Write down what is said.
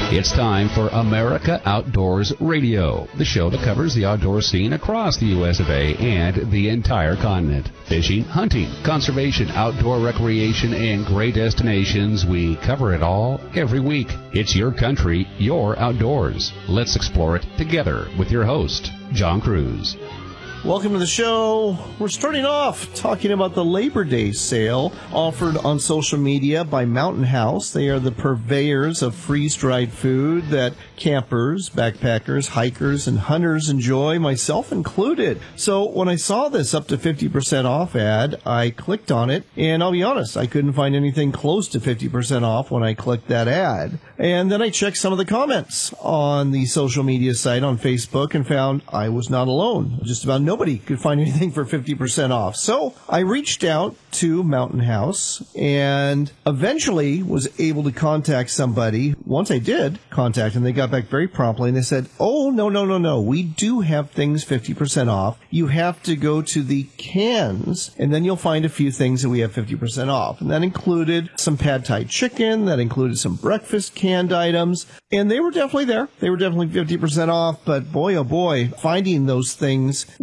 It's time for America Outdoors Radio, the show that covers the outdoor scene across the U.S. of A. and the entire continent. Fishing, hunting, conservation, outdoor recreation, and great destinations. We cover it all every week. It's your country, your outdoors. Let's explore it together with your host, John Cruz. Welcome to the show. We're starting off talking about the Labor Day sale offered on social media by Mountain House. They are the purveyors of freeze-dried food that campers, backpackers, hikers, and hunters enjoy, myself included. So when I saw this up to 50% off ad, I clicked on it, and I'll be honest, I couldn't find anything close to 50% off when I clicked that ad. And then I checked some of the comments on the social media site on Facebook and found I was not alone. Just about nobody could find anything for 50% off. So I reached out to Mountain House and eventually was able to contact somebody. Once I did contact them, they got back very promptly and they said, oh, no. We do have things 50% off. You have to go to the cans and then you'll find a few things that we have 50% off. And that included some pad thai chicken. That included some breakfast canned items. And they were definitely there. They were definitely 50% off. But boy, oh boy, finding those things